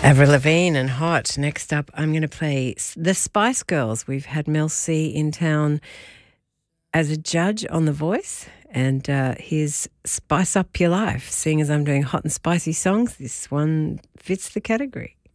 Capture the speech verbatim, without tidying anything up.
Avril Lavigne and Hot. Next up, I'm going to play the Spice Girls. We've had Mel C in town as a judge on The Voice, and uh, here's Spice Up Your Life. Seeing as I'm doing hot and spicy songs, this one fits the category.